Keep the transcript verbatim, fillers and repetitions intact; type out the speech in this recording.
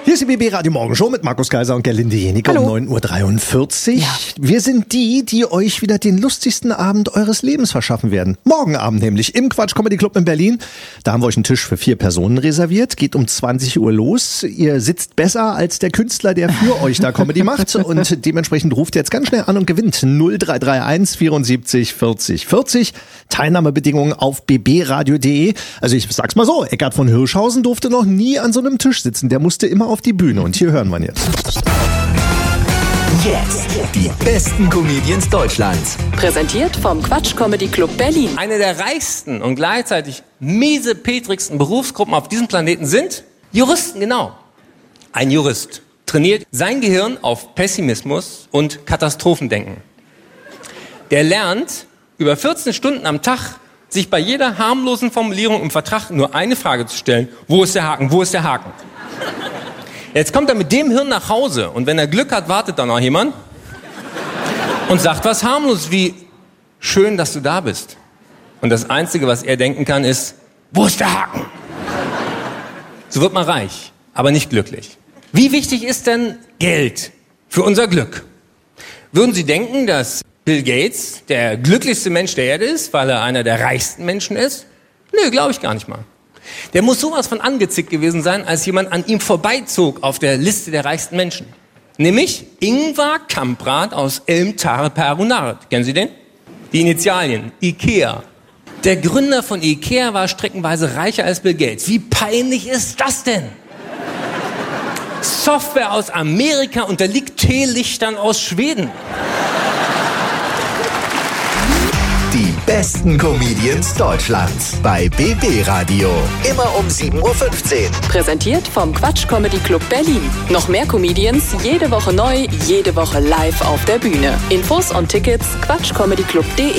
Hier ist die B B Radio Morgenshow mit Markus Kaiser und Gerlinde Jeniker um neun Uhr dreiundvierzig. Ja. Wir sind die, die euch wieder den lustigsten Abend eures Lebens verschaffen werden. Morgen Abend nämlich im Quatsch Comedy Club in Berlin. Da haben wir euch einen Tisch für vier Personen reserviert. Geht um zwanzig Uhr los. Ihr sitzt besser als der Künstler, der für euch da Comedy macht. Und dementsprechend ruft jetzt ganz schnell an und gewinnt null drei drei eins vierundsiebzig vierzig vierzig. Teilnahmebedingungen auf b b radio punkt d e. Also ich sag's mal so, Eckart von Hirschhausen durfte noch nie an so einem Tisch sitzen. Der musste immer auf die Bühne. Und hier hören wir ihn jetzt. Jetzt die besten Comedians Deutschlands. Präsentiert vom Quatsch Comedy Club Berlin. Eine der reichsten und gleichzeitig miesepetrigsten Berufsgruppen auf diesem Planeten sind Juristen, genau. Ein Jurist trainiert sein Gehirn auf Pessimismus und Katastrophendenken. Der lernt über vierzehn Stunden am Tag, sich bei jeder harmlosen Formulierung im Vertrag nur eine Frage zu stellen. Wo ist der Haken? Wo ist der Haken? Jetzt kommt er mit dem Hirn nach Hause und wenn er Glück hat, wartet da noch jemand und sagt was harmlos wie, schön, dass du da bist. Und das Einzige, was er denken kann, ist, wo ist der Haken? So wird man reich, aber nicht glücklich. Wie wichtig ist denn Geld für unser Glück? Würden Sie denken, dass Bill Gates der glücklichste Mensch der Erde ist, weil er einer der reichsten Menschen ist? Nö, glaube ich gar nicht mal. Der muss sowas von angezickt gewesen sein, als jemand an ihm vorbeizog auf der Liste der reichsten Menschen. Nämlich Ingvar Kamprad aus Elmtare-Perunard. Kennen Sie den? Die Initialien, Ikea. Der Gründer von Ikea war streckenweise reicher als Bill Gates. Wie peinlich ist das denn? Software aus Amerika unterliegt Teelichtern aus Schweden. Die besten Comedians Deutschlands bei B B Radio. Immer um sieben Uhr fünfzehn. Präsentiert vom Quatsch Comedy Club Berlin. Noch mehr Comedians, jede Woche neu, jede Woche live auf der Bühne. Infos und Tickets quatsch comedy club punkt d e.